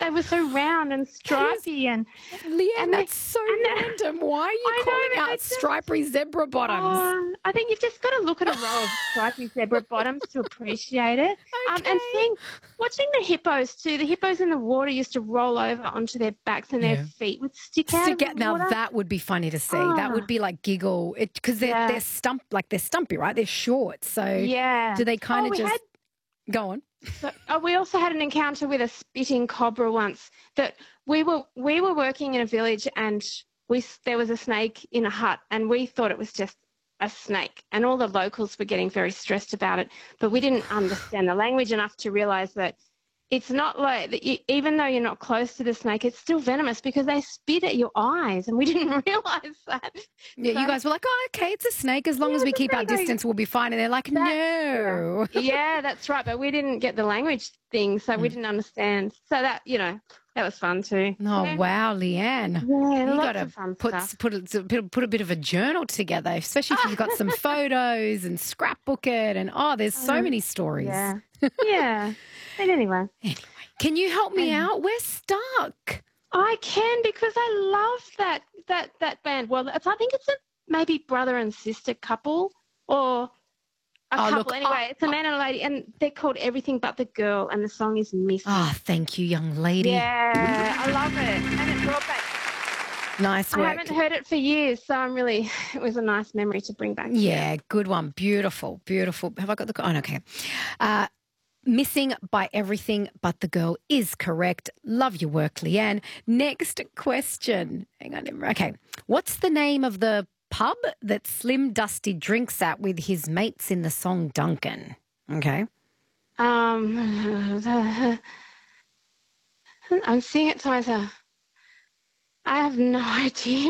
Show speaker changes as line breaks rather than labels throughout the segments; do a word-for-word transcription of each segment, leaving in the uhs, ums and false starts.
they were so round and stripy and
Leanne,
and they-
that's so
and they-
random. Why are you
I know,
calling
they
out
just-
stripy zebra bottoms?
Oh, I think you've just got to look at a row of stripy zebra bottoms to appreciate it. Um, and
Okay.
seeing, watching the hippos too. The hippos in the water used to roll over onto their backs and
Yeah.
their feet would stick out
Stick
of
out.
the
Now
water.
that would be funny to see. That would
Ah.
be like giggle because they're
Yeah.
they're stump like they're stumpy, right? They're short. So
Yeah.
do they kind
Oh,
of
we
just
had-
go on?
So, oh, we also had an encounter with a spitting cobra once. That we were we were working in a village and we s- there was a snake in a hut and we thought it was just a snake and all the locals were getting very stressed about it, but we didn't understand the language enough to realise that it's not like that you, even though you're not close to the snake, it's still venomous because they spit at your eyes and we didn't realise that.
Yeah, you
So-
guys were like, oh, okay, it's a snake. As long
Yeah,
as we
it's a
keep our
snake, like-
distance, we'll be fine. And they're like,
That-
no.
Yeah, that's right. But we didn't get the language thing, so we didn't understand. So that, you know, that was fun too.
Oh,
yeah.
wow, Leanne.
Yeah,
You
lots
got to
of fun
put,
stuff.
put, a, put a bit of a journal together, especially if you've got some photos and scrapbook it. And, oh, there's so
Um,
many stories.
Yeah. Yeah. But anyway,
Anyway, can you help me out? We're stuck.
I can because I love that that that band. Well, it's, I think it's a maybe brother and sister couple or a
Oh,
couple.
look,
anyway,
I-
it's a man and a lady, and they're called Everything But the Girl, and the song is Miss.
Oh, thank you, young lady.
Yeah, I love it, and it brought back.
Nice
I
work.
haven't heard it for years, so I'm really. It was a nice memory to bring back.
Yeah, good one. Beautiful, beautiful. Have I got the... Oh, no, okay. Uh, Missing by Everything But the Girl is correct. Love your work, Leanne. Next question. Hang on. Okay. What's the name of the pub that Slim Dusty drinks at with his mates in the song Duncan? Okay.
Um, I'm seeing it to myself. I have no idea.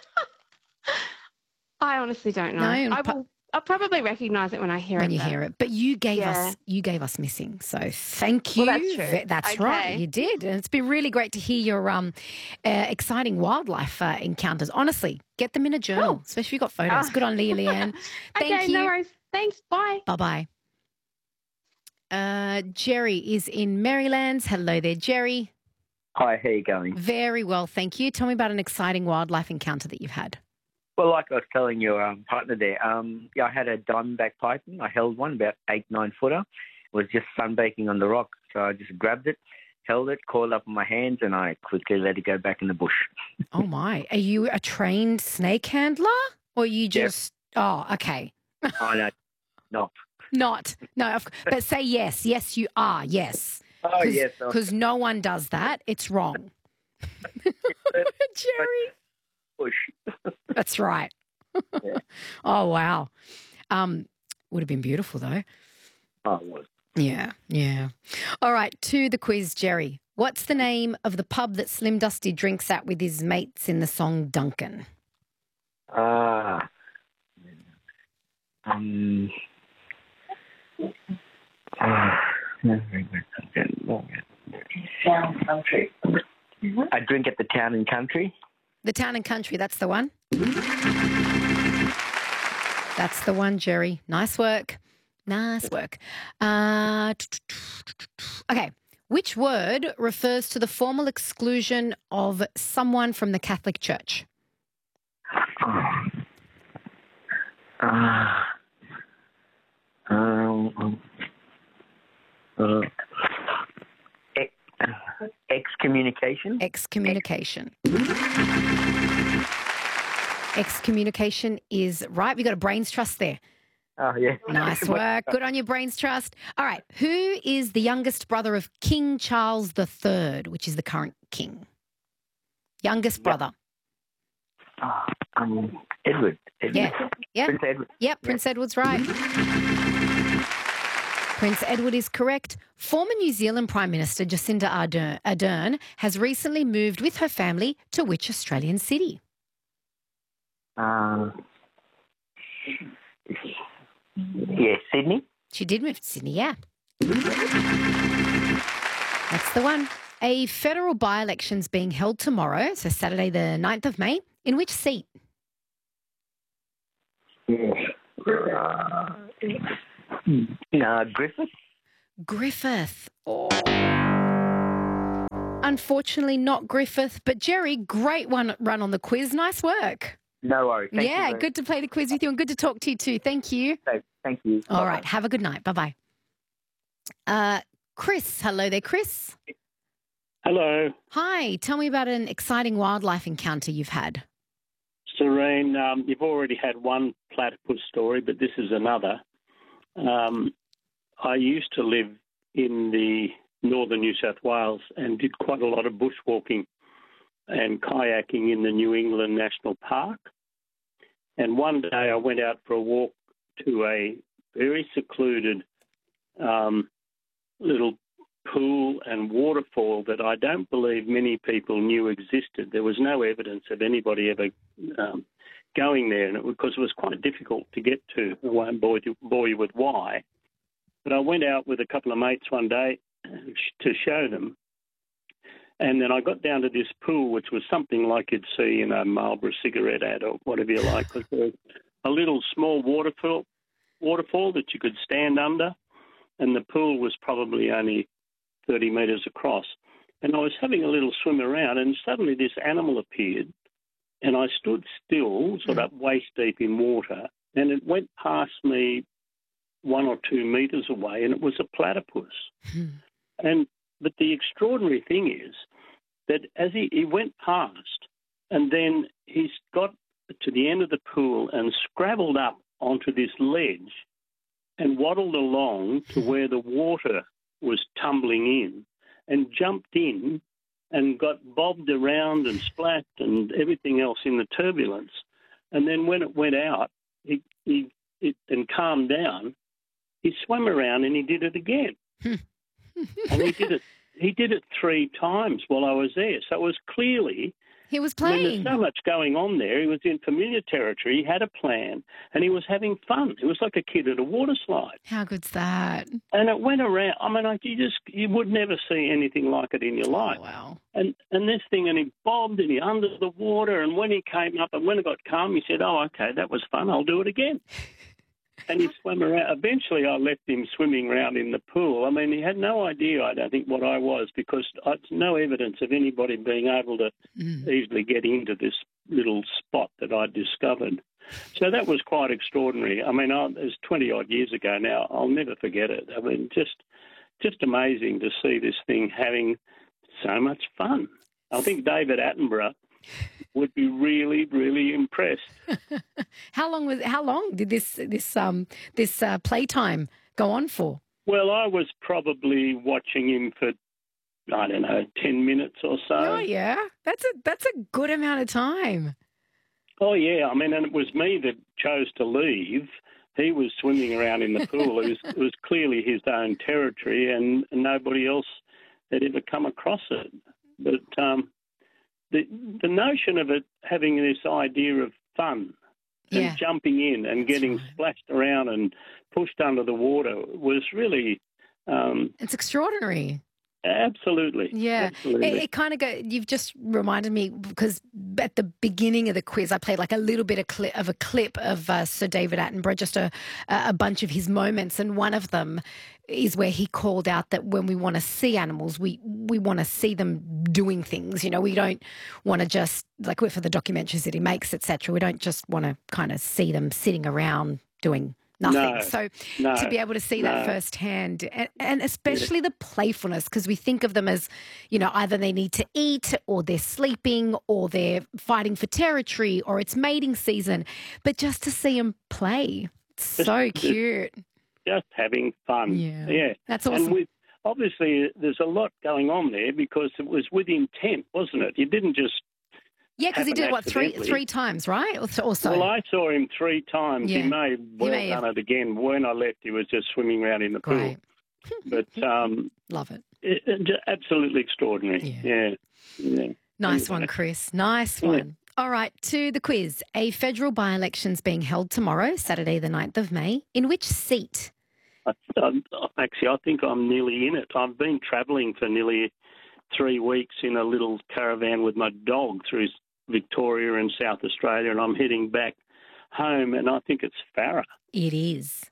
I honestly don't know.
No,
I
pu-
will. I'll probably recognise it when I hear
When
it.
you
though.
hear it. But you gave
Yeah.
us you gave us Missing. So thank you.
Well, that's true.
Ve- That's right.
Okay.
You did. And it's been really great to hear your um uh, exciting wildlife uh, encounters. Honestly, get them in a journal,
Cool.
especially if you've got photos.
Oh.
Good on you, Leanne. Thank
okay,
you.
no worries. Thanks. Bye.
Bye-bye. Uh, Jerry is in Maryland. Hello there, Jerry.
Hi, how you going?
Very well, thank you. Tell me about an exciting wildlife encounter that you've had.
Well, like I was telling your um, partner there, um, yeah, I had a diamondback python. I held one, about eight, nine footer. It was just sunbaking on the rock, so I just grabbed it, held it, coiled up in my hands, and I quickly let it go back in the bush.
Oh, my. Are you a trained snake handler or you just... Oh, okay.
Oh, no, not.
Not. No, of- but say yes. Yes, you are. Yes.
Oh, yes. I-
Because no one does that. It's wrong. Jerry.
bush.
That's right.
Yeah.
Oh, wow. Um, would have been beautiful, though.
Oh, it was.
Yeah, yeah. All right, to the quiz, Jerry. What's the name of the pub that Slim Dusty drinks at with his mates in the song Duncan?
Ah. Um. Ah. Town and country. I drink at the town and country.
The Town and Country, that's the one. That's the one, Jerry. Nice work. Nice work. Uh, okay. Which word refers to the formal exclusion of someone from the Catholic Church?
Ah. Um. Uh, ex- excommunication.
Excommunication. Excommunication is right. We got a brains trust there.
Oh, yeah.
Nice work. Good on your brains trust. All right. Who is the youngest brother of King Charles the Third, which is the current king? Youngest brother.
Ah, um, Edward. Edward.
Yeah. Yeah.
Prince Edward.
Yep, Prince Edward's right. Prince Edward is correct. Former New Zealand Prime Minister Jacinda Ardern, Ardern has recently moved with her family to which Australian city?
Uh, yeah, Sydney.
She did move to Sydney, yeah. That's the one. A federal by-election's being held tomorrow, so Saturday the ninth of May. In which seat?
Yeah. Uh, uh, Griffith.
Griffith. Oh. unfortunately not Griffith, but Jerry, great one run on the quiz. Nice work.
No worries. Thank
yeah,
you very
good to play the quiz with you and good to talk to you too. Thank you.
much. Thank you.
All
Bye-bye.
right, have a good night. Bye-bye. Uh, Chris, hello there, Chris.
Hello,
Hi, tell me about an exciting wildlife encounter you've had.
Serene. Um, you've already had one platypus story, but this is another. Um, I used to live in the northern New South Wales and did quite a lot of bushwalking and kayaking in the New England National Park. And one day I went out for a walk to a very secluded um, little pool and waterfall that I don't believe many people knew existed. There was no evidence of anybody ever um, going there, and it, because it was quite difficult to get to. I won't bore you, bore you with why. But I went out with a couple of mates one day to show them, and then I got down to this pool, which was something like you'd see in a Marlboro cigarette ad or whatever you like. It was a little small waterfall, waterfall that you could stand under, and the pool was probably only thirty metres across. And I was having a little swim around, and suddenly this animal appeared, and I stood still, sort of waist deep in water, and it went past me one or two metres away, and it was a platypus. and But the extraordinary thing is that as he, he went past, and then he's got to the end of the pool and scrabbled up onto this ledge and waddled along to where the water was tumbling in and jumped in and got bobbed around and splashed and everything else in the turbulence. And then when it went out he, he, it, and calmed down, he swam around and he did it again. and he did it he did it three times while I was there. So it was clearly...
He was
I mean,
playing.
there's so much going on there. He was in familiar territory. He had a plan, and he was having fun. It was like a kid at a water slide.
How good's that?
And it went around. I mean, like you just you would never see anything like it in your life.
Oh, wow.
And and this thing, and he bobbed, and he under the water. And when he came up, and when it got calm, he said, "Oh, okay, that was fun. I'll do it again." And he swam around. Eventually, I left him swimming around in the pool. I mean, he had no idea, I don't think, what I was, because there's no evidence of anybody being able to
Mm.
easily get into this little spot that I discovered. So that was quite extraordinary. I mean, I, it was twenty-odd years ago now. I'll never forget it. I mean, just just amazing to see this thing having so much fun. I think David Attenborough would be really, really impressed.
How long was? How long did this this um this uh, playtime go on for?
Well, I was probably watching him for, I don't know, ten minutes or so.
Oh yeah, that's a that's a good amount of time.
Oh, yeah. I mean, and it was me that chose to leave. He was swimming around in the pool. It was, it was clearly his own territory, and nobody else had ever come across it. But um, the the notion of it having this idea of fun and
Yeah.
jumping in and
That's
getting
right.
splashed around and pushed under the water was really um,
It's extraordinary.
absolutely.
Yeah,
absolutely.
it, it kind of go. You've just reminded me because at the beginning of the quiz, I played like a little bit of, cli- of a clip of uh, Sir David Attenborough, just a a bunch of his moments, and one of them is where he called out that when we want to see animals, we we want to see them doing things. You know, we don't want to just like for the documentaries that he makes, et cetera. We don't just want to kind of see them sitting around doing nothing.
No,
so
no,
to be able to see that
no.
firsthand, and, and especially the playfulness, because we think of them as, you know, either they need to eat or they're sleeping or they're fighting for territory or it's mating season, but just to see them play, it's so cute.
Just having fun.
Yeah.
Yeah.
That's awesome.
And with, obviously, there's a lot going on there because it was with intent, wasn't it? You didn't just...
Yeah, because he did
happen
what three
accidentally.
three times, right? Or, so- or so.
Well, I saw him three times.
Yeah.
He may well
may
done
have.
it again. When I left, he was just swimming around in the pool.
Great,
But um,
love it.
it, it, just absolutely extraordinary.
Yeah.
Yeah. yeah.
Nice
Anyway.
one, Chris. Nice
Yeah.
one. All right, to the quiz. A federal by-election's being held tomorrow, Saturday the ninth of May. In which seat?
I, I, actually, I think I'm nearly in it. I've been travelling for nearly three weeks in a little caravan with my dog through Victoria and South Australia, and I'm heading back home, and I think it's Farah.
It is.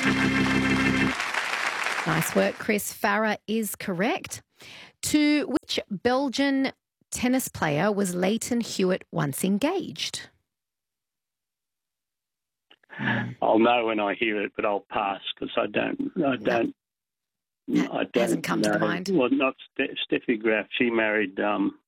Nice work, Chris. Farah is correct. To which which Belgian tennis player was Leighton Hewitt once engaged?
I'll know when I hear it, but I'll pass because I don't. I don't.
That
I don't
hasn't come
know.
to mind.
Well, not Ste- Steffi Graf. She married um,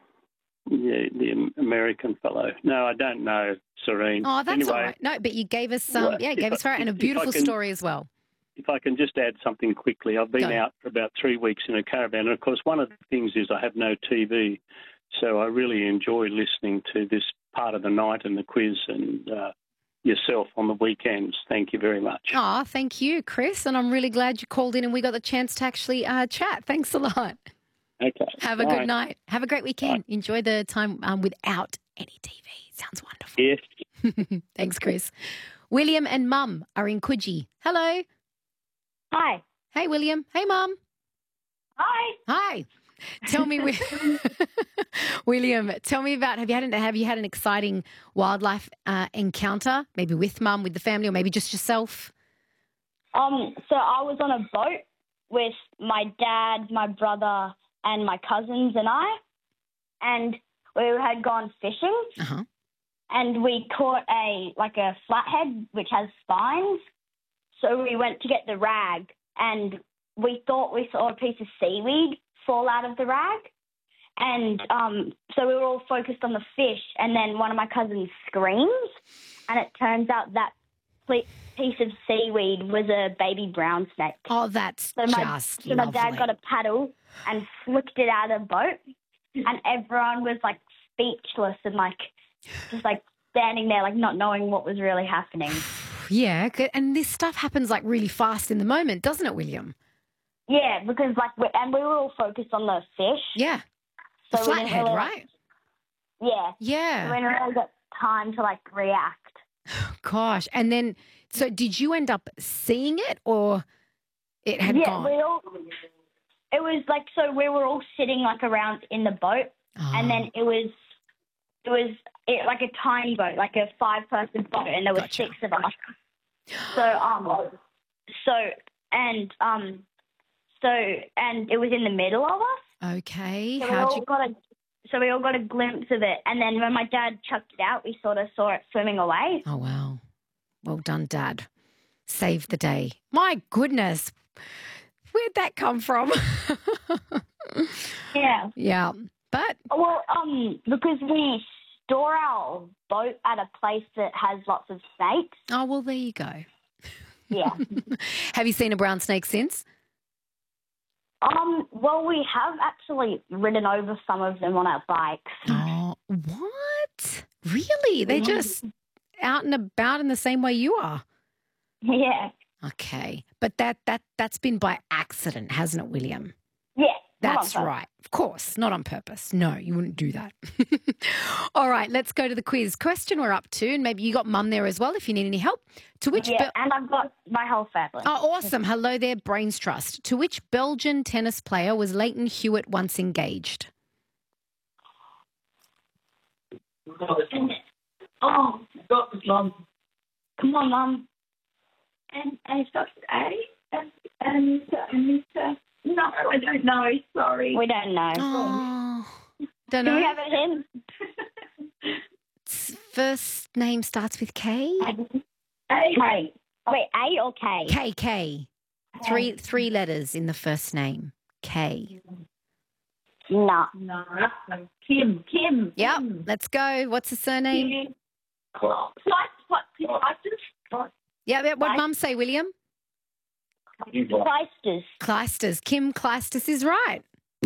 the, the American fellow. No, I don't know, Serene.
Oh, that's
anyway,
all right. No, but you gave us some.
well,
yeah, you gave
if
us right,
I-
and a
if I
beautiful
can-
story as well.
If I can just add something quickly, I've been
Go.
out for about three weeks in a caravan, and of course, one of the things is I have no T V, so I really enjoy listening to this part of the night and the quiz and uh, yourself on the weekends. Thank you very much.
Oh, thank you, Chris, and I'm really glad you called in and we got the chance to actually uh, chat. Thanks a lot.
Okay.
Have a
Bye.
good night. Have a great weekend. Enjoy the time um, without any T V. Sounds wonderful.
Yes.
Thanks, Chris. William and Mum are in Coogee. Hello.
Hi.
Hey, William. Hey, Mum.
Hi.
Hi. Tell me, Wi- William. Tell me about have you had an, have you had an exciting wildlife uh, encounter? Maybe with Mum, with the family, or maybe just yourself.
Um, so I was on a boat with my dad, my brother, and my cousins and I, and we had gone fishing,
Uh huh.
and we caught a like a flathead which has spines. So we went to get the rag, and we thought we saw a piece of seaweed fall out of the rag, and um, so we were all focused on the fish, and then one of my cousins screams, and it turns out that ple- piece of seaweed was a baby brown snake.
Oh, that's
So my,
just
so my
lovely.
dad got a paddle and flicked it out of the boat, and everyone was like speechless and like just like standing there, like not knowing what was really happening.
Yeah, good. And this stuff happens like really fast in the moment, doesn't it, William?
Yeah, because like we and we were all focused on the fish.
Yeah. The
So we didn't
flathead,
really,
right?
Yeah.
Yeah.
We didn't really get time to like react.
Gosh. And then, so did you end up seeing it or it had
yeah,
gone?
we all. It was like so we were all sitting like around in the boat,
Oh,
and then it was it was it, like a tiny boat, like a five person boat, and there were
Gotcha.
six of us. So um, so and um, so and it was in the middle of us.
okay.
So we
How'd
all
you?
got a so we all got a glimpse of it, and then when my dad chucked it out, we sort of saw it swimming away.
Oh, wow. Well done, Dad. Saved the day. My goodness. Where'd that come from?
Yeah.
Yeah. But,
Well, um, because we store our boat at a place that has lots of snakes.
oh, well, there you go.
Yeah.
Have you seen a brown snake since?
um. Well, we have actually ridden over some of them on our bikes.
Oh, what? Really? They're just out and about in the same way you are.
Yeah.
Okay. But that that that's been by accident, hasn't it, William?
Yeah. not on
That's
purpose.
right. Of course, not on purpose. No, you wouldn't do that. All right, let's go to the quiz. Question we're up to, and maybe you got Mum there as well if you need any help. To which
Yeah,
Bel-
and I've got my whole family.
Oh, awesome. Hello there, Brains Trust. To which Belgian tennis player was Leighton Hewitt once engaged?
Oh, Mum. Come on, Mum. And and it's Doctor A and and and uh, no, I don't know. Sorry, we don't know.
Oh, don't
Do we
know.
have a hint?
S- First name starts with K?
K. Wait, A or K?
K, K. Three, three letters in the first name. K.
No. No. Kim. Kim.
Yep, let's go. What's the surname?
What? What? I just.
Yeah, yeah, what
I-
Mum say, William?
Kleisters.
Kleisters. Kim Kleisters is right.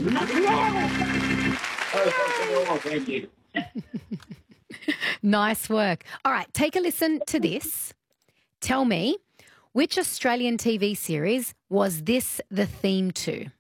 Nice work. All right, take a listen to this. Tell me, which Australian T V series was this the theme to?